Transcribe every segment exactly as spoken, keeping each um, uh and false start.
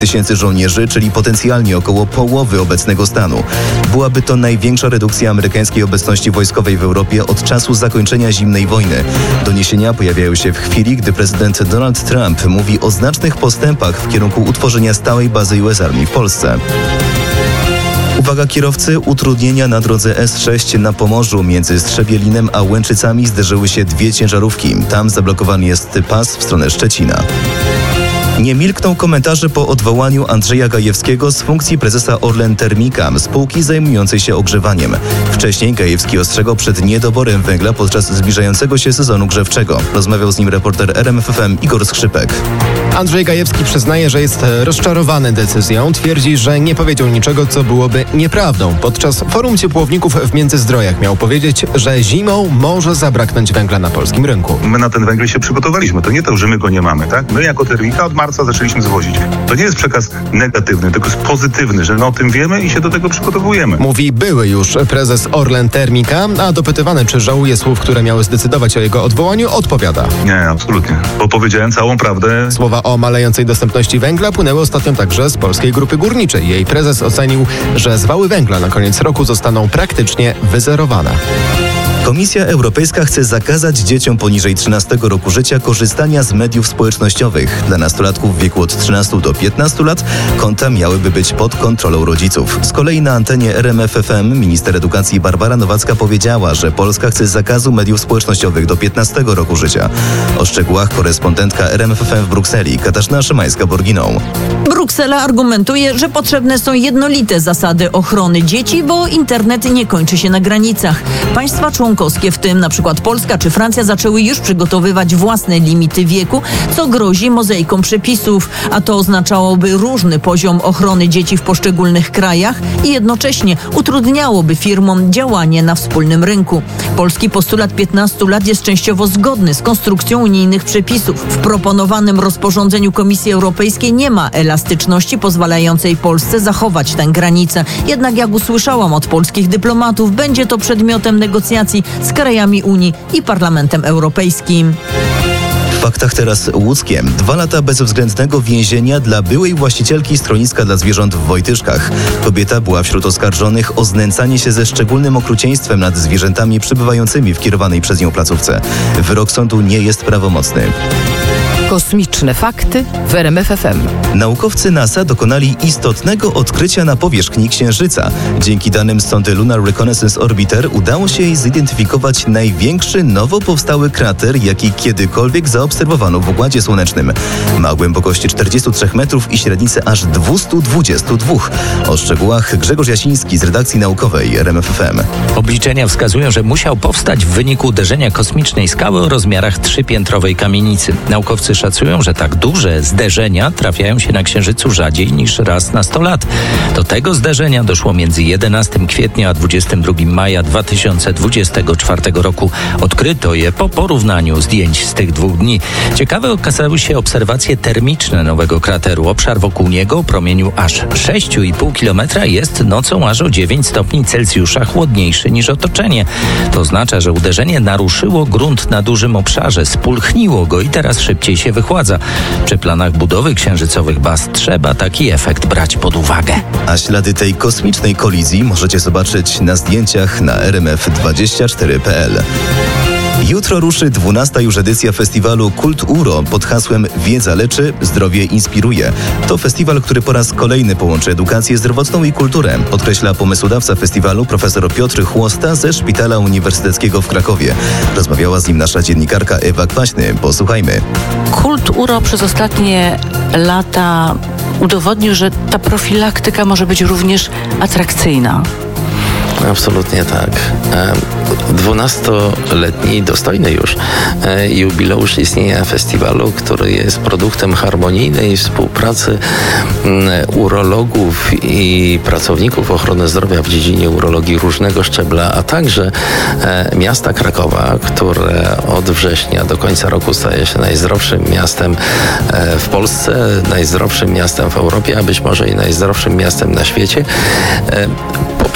tysięcy żołnierzy, czyli potencjalnie około połowy obecnego stanu. Byłaby to największa redukcja amerykańskiej obecności wojskowej w Europie od czasu zakończenia zimnej wojny. Doniesienia pojawiają się w chwili, gdy prezydent Donald Trump mówi o znacznych postępach w kierunku utworzenia stałej bazy U S Armii w Polsce. Uwaga kierowcy, utrudnienia na drodze S sześć na Pomorzu. Między Strzebielinem a Łęczycami zderzyły się dwie ciężarówki. Tam zablokowany jest pas w stronę Szczecina. Nie milkną komentarze po odwołaniu Andrzeja Gajewskiego z funkcji prezesa Orlen Termika, spółki zajmującej się ogrzewaniem. Wcześniej Gajewski ostrzegał przed niedoborem węgla podczas zbliżającego się sezonu grzewczego. Rozmawiał z nim reporter R M F F M Igor Skrzypek. Andrzej Gajewski przyznaje, że jest rozczarowany decyzją. Twierdzi, że nie powiedział niczego, co byłoby nieprawdą. Podczas forum ciepłowników w Międzyzdrojach miał powiedzieć, że zimą może zabraknąć węgla na polskim rynku. My na ten węgiel się przygotowaliśmy. To nie to, że my go nie mamy, tak? My jako Termika od marca zaczęliśmy zwozić. To nie jest przekaz negatywny, tylko jest pozytywny, że my o tym wiemy i się do tego przygotowujemy. Mówi były już prezes Orlen Termika, a dopytywany, czy żałuje słów, które miały zdecydować o jego odwołaniu, odpowiada. Nie, absolutnie. Bo powiedziałem całą prawdę. Słowa o malejącej dostępności węgla płynęły ostatnio także z Polskiej Grupy Górniczej. Jej prezes ocenił, że zwały węgla na koniec roku zostaną praktycznie wyzerowane. Komisja Europejska chce zakazać dzieciom poniżej trzynastego roku życia korzystania z mediów społecznościowych. Dla nastolatków w wieku od trzynastu do piętnastu lat konta miałyby być pod kontrolą rodziców. Z kolei na antenie R M F F M minister edukacji Barbara Nowacka powiedziała, że Polska chce zakazu mediów społecznościowych do piętnastego roku życia. O szczegółach korespondentka R M F F M w Brukseli Katarzyna Szymańska-Borginą. Bruksela argumentuje, że potrzebne są jednolite zasady ochrony dzieci, bo internet nie kończy się na granicach. Państwa członkowskie, w tym na przykład Polska czy Francja, zaczęły już przygotowywać własne limity wieku, co grozi mozaiką przepisów, a to oznaczałoby różny poziom ochrony dzieci w poszczególnych krajach i jednocześnie utrudniałoby firmom działanie na wspólnym rynku. Polski postulat piętnastu lat jest częściowo zgodny z konstrukcją unijnych przepisów. W proponowanym rozporządzeniu Komisji Europejskiej nie ma elastyczności pozwalającej Polsce zachować tę granicę. Jednak jak usłyszałam od polskich dyplomatów, będzie to przedmiotem negocjacji z krajami Unii i Parlamentem Europejskim. W faktach teraz łódzkie. Dwa lata bezwzględnego więzienia dla byłej właścicielki schroniska dla zwierząt w Wojtyszkach. Kobieta była wśród oskarżonych o znęcanie się ze szczególnym okrucieństwem nad zwierzętami przebywającymi w kierowanej przez nią placówce. Wyrok sądu nie jest prawomocny. Kosmiczne fakty w R M F F M. Naukowcy NASA dokonali istotnego odkrycia na powierzchni Księżyca. Dzięki danym z sondy Lunar Reconnaissance Orbiter udało się jej zidentyfikować największy nowo powstały krater, jaki kiedykolwiek zaobserwowano w Układzie Słonecznym. Ma głębokość czterdzieści trzy metrów i średnicę aż dwieście dwadzieścia dwa. O szczegółach Grzegorz Jasiński z redakcji naukowej R M F F M. Obliczenia wskazują, że musiał powstać w wyniku uderzenia kosmicznej skały o rozmiarach trzypiętrowej kamienicy. Naukowcy szacują, że tak duże zderzenia trafiają się na Księżycu rzadziej niż raz na sto lat. Do tego zdarzenia doszło między jedenastego kwietnia a dwudziestego drugiego maja dwa tysiące dwudziestego czwartego roku. Odkryto je po porównaniu zdjęć z tych dwóch dni. Ciekawe okazały się obserwacje termiczne nowego krateru. Obszar wokół niego o promieniu aż sześć i pół kilometra jest nocą aż o dziewięć stopni Celsjusza chłodniejszy niż otoczenie. To oznacza, że uderzenie naruszyło grunt na dużym obszarze, spulchniło go i teraz szybciej się wychładza. Przy planach budowy księżycowych baz trzeba taki efekt brać pod uwagę. A ślady tej kosmicznej kolizji możecie zobaczyć na zdjęciach na r m f dwadzieścia cztery kropka p l. Jutro ruszy dwunasta już edycja festiwalu Kult Uro pod hasłem Wiedza leczy, zdrowie inspiruje. To festiwal, który po raz kolejny połączy edukację zdrowotną i kulturę, podkreśla pomysłodawca festiwalu profesor Piotr Chłosta ze Szpitala Uniwersyteckiego w Krakowie. Rozmawiała z nim nasza dziennikarka Ewa Kwaśny. Posłuchajmy. Kult Uro przez ostatnie lata udowodnił, że ta profilaktyka może być również atrakcyjna. Absolutnie tak. Dwunastoletni, dostojny już jubileusz istnienia festiwalu, który jest produktem harmonijnej współpracy urologów i pracowników ochrony zdrowia w dziedzinie urologii różnego szczebla, a także miasta Krakowa, które od września do końca roku staje się najzdrowszym miastem w Polsce, najzdrowszym miastem w Europie, a być może i najzdrowszym miastem na świecie.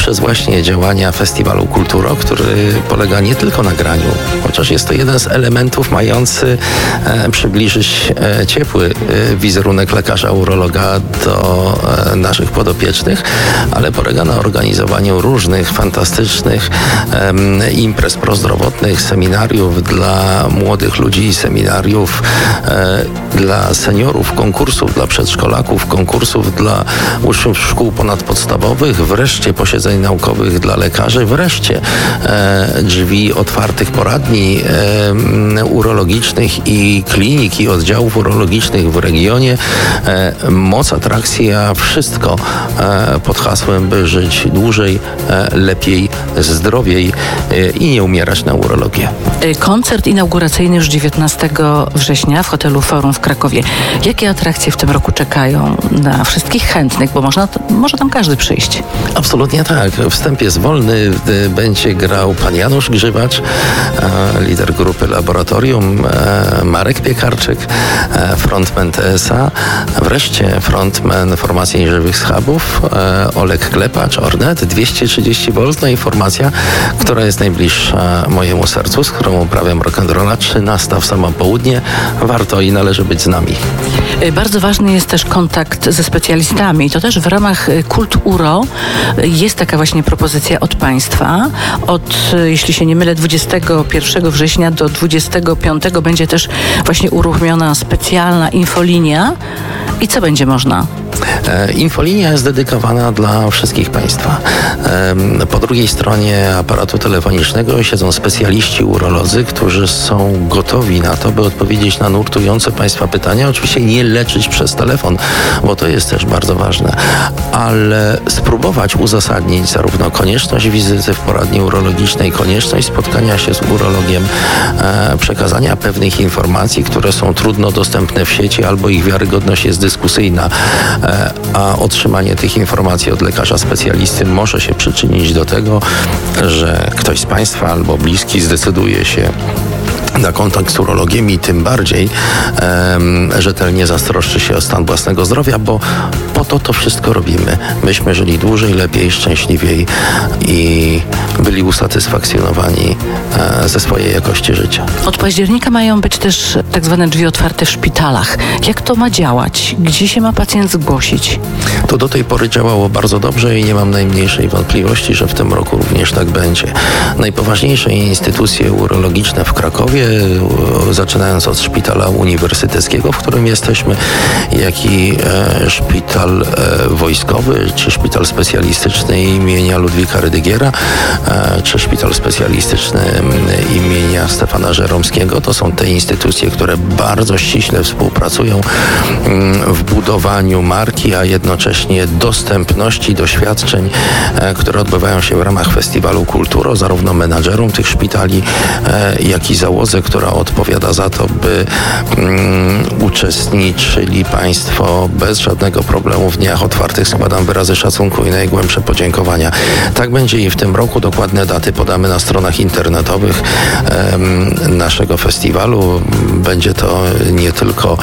poprzez właśnie działania Festiwalu Kulturo, który polega nie tylko na graniu, chociaż jest to jeden z elementów mający e, przybliżyć e, ciepły e, wizerunek lekarza urologa do e, naszych podopiecznych, ale polega na organizowaniu różnych fantastycznych e, imprez prozdrowotnych, seminariów dla młodych ludzi, seminariów e, dla seniorów, konkursów dla przedszkolaków, konkursów dla uczniów szkół ponadpodstawowych, wreszcie posiedzeń naukowych dla lekarzy, wreszcie e, drzwi otwartych poradni e, urologicznych i klinik i oddziałów urologicznych w regionie. E, moc atrakcji, a wszystko e, pod hasłem, by żyć dłużej, e, lepiej, zdrowiej e, i nie umierać na urologię. Koncert inauguracyjny już dziewiętnastego września w hotelu Forum w Krakowie. Jakie atrakcje w tym roku czekają na wszystkich chętnych, bo można, może tam każdy przyjść? Absolutnie tak. Wstęp jest wolny. Będzie grał pan Janusz Grzywacz, lider grupy Laboratorium, Marek Piekarczyk, frontman T S A, wreszcie frontman formacji Nieżywych Schabów, Olek Klepacz, Ornet, dwieście trzydzieści wolt, no i formacja, która jest najbliższa mojemu sercu, z którą uprawiam rock'n'rolla, trzynasta w samo południe. Warto i należy być z nami. Bardzo ważny jest też kontakt ze specjalistami. To też w ramach Kult Uro jest taka właśnie propozycja od Państwa. Od, jeśli się nie mylę, dwudziestego pierwszego września do dwudziestego piątego będzie też właśnie uruchomiona specjalna infolinia. I co będzie można? Infolinia jest dedykowana dla wszystkich Państwa. Po drugiej stronie aparatu telefonicznego siedzą specjaliści urolodzy, którzy są gotowi na to, by odpowiedzieć na nurtujące Państwa pytania. Oczywiście nie leczyć przez telefon, bo to jest też bardzo ważne, ale spróbować uzasadnić zarówno konieczność wizyty w poradni urologicznej, konieczność spotkania się z urologiem, przekazania pewnych informacji, które są trudno dostępne w sieci albo ich wiarygodność jest dyskusyjna, a otrzymanie tych informacji od lekarza specjalisty może się przyczynić do tego, że ktoś z Państwa albo bliski zdecyduje się na kontakt z urologiem i tym bardziej um, rzetelnie zastroszczy się o stan własnego zdrowia, bo po to to wszystko robimy. Myśmy żyli dłużej, lepiej, szczęśliwiej i byli usatysfakcjonowani e, ze swojej jakości życia. Od października mają być też tak zwane drzwi otwarte w szpitalach. Jak to ma działać? Gdzie się ma pacjent zgłosić? To do tej pory działało bardzo dobrze i nie mam najmniejszej wątpliwości, że w tym roku również tak będzie. Najpoważniejsze instytucje urologiczne w Krakowie, zaczynając od szpitala uniwersyteckiego, w którym jesteśmy, jak i e, szpital e, wojskowy, czy szpital specjalistyczny imienia Ludwika Rydygiera, e, czy szpital specjalistyczny imienia Stefana Żeromskiego. To są te instytucje, które bardzo ściśle współpracują mm, w budowaniu marki, a jednocześnie dostępności doświadczeń, e, które odbywają się w ramach Festiwalu Kulturo, zarówno menadżerom tych szpitali, e, jak i załodze, która odpowiada za to, by mm, uczestniczyli Państwo bez żadnego problemu w dniach otwartych. Składam wyrazy szacunku i najgłębsze podziękowania. Tak będzie i w tym roku. Dokładne daty podamy na stronach internetowych em, naszego festiwalu. Będzie to nie tylko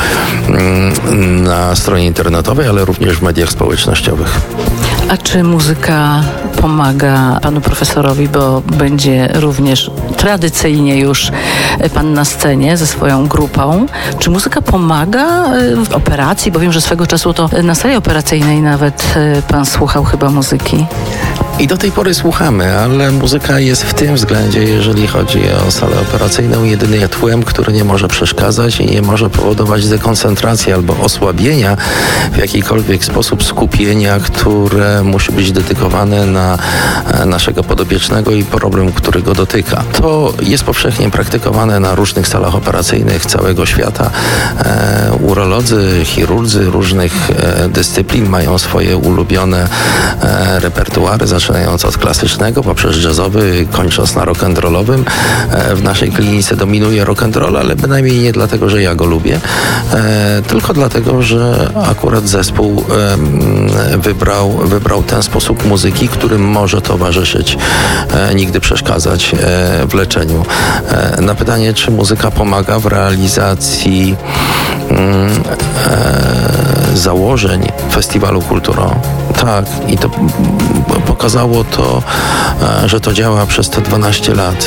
mm, na stronie internetowej, ale również w mediach społecznościowych. A czy muzyka pomaga panu profesorowi, bo będzie również tradycyjnie już pan na scenie ze swoją grupą. Czy muzyka pomaga w operacji? Bo wiem, że swego czasu to na sali operacyjnej nawet pan słuchał chyba muzyki. I do tej pory słuchamy, ale muzyka jest w tym względzie, jeżeli chodzi o salę operacyjną, jedynie tłem, który nie może przeszkadzać i nie może powodować dekoncentracji albo osłabienia w jakikolwiek sposób skupienia, które musi być dedykowane na naszego podopiecznego i problem, który go dotyka. To jest powszechnie praktykowane na różnych salach operacyjnych całego świata. E, urolodzy, chirurdzy różnych e, dyscyplin mają swoje ulubione e, repertuary, zaczynając od klasycznego, poprzez jazzowy, kończąc na rock'n'rollowym. E, w naszej klinice dominuje rock'n'roll, ale bynajmniej nie dlatego, że ja go lubię, e, tylko dlatego, że akurat zespół e, wybrał, wybrał ten sposób muzyki, który może towarzyszyć, e, nigdy przeszkadzać e, w leczeniu. E, na pytanie, czy muzyka pomaga w realizacji e, założeń Festiwalu Kulturo. Tak, i to pokazało to, e, że to działa przez te dwanaście lat.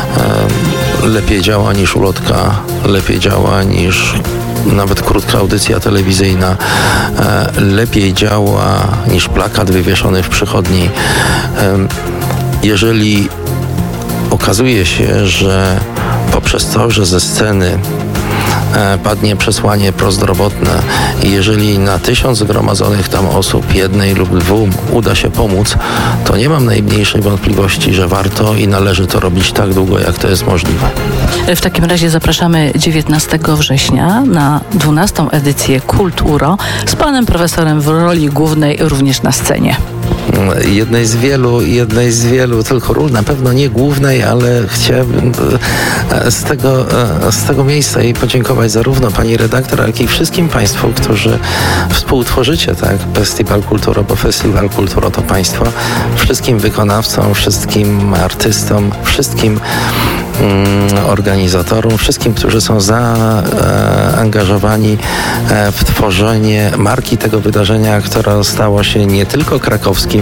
E, lepiej działa niż ulotka, lepiej działa niż nawet krótka audycja telewizyjna, e, lepiej działa niż plakat wywieszony w przychodni. E, jeżeli okazuje się, że poprzez to, że ze sceny e, padnie przesłanie prozdrowotne i jeżeli na tysiąc zgromadzonych tam osób, jednej lub dwóm uda się pomóc, to nie mam najmniejszej wątpliwości, że warto i należy to robić tak długo, jak to jest możliwe. W takim razie zapraszamy dziewiętnastego września na dwunastą edycję Kult Uro z panem profesorem w roli głównej również na scenie. Jednej z wielu, jednej z wielu, tylko ról, na pewno nie głównej, ale chciałbym z tego, z tego miejsca jej podziękować zarówno pani redaktor, jak i wszystkim państwu, którzy współtworzycie tak, Festiwal Kulturo, bo Festiwal Kulturo to państwo, wszystkim wykonawcom, wszystkim artystom, wszystkim mm, organizatorom, wszystkim, którzy są zaangażowani w tworzenie marki tego wydarzenia, które stało się nie tylko krakowskim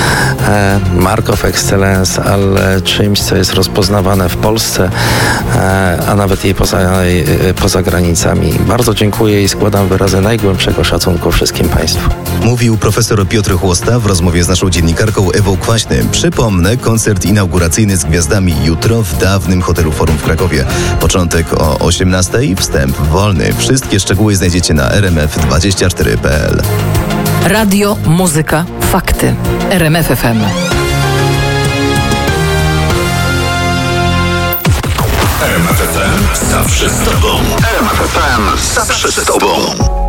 Mark of Excellence, ale czymś, co jest rozpoznawane w Polsce, a nawet jej poza, poza granicami. Bardzo dziękuję i składam wyrazy najgłębszego szacunku wszystkim państwu. Mówił profesor Piotr Chłosta w rozmowie z naszą dziennikarką Ewą Kwaśny. Przypomnę, koncert inauguracyjny z gwiazdami jutro w dawnym hotelu Forum w Krakowie. Początek o osiemnastej, wstęp wolny. Wszystkie szczegóły znajdziecie na r m f dwadzieścia cztery kropka p l. Radio, muzyka, fakty. R M F F M. R M F F M zawsze z tobą. R M F F M zawsze z tobą.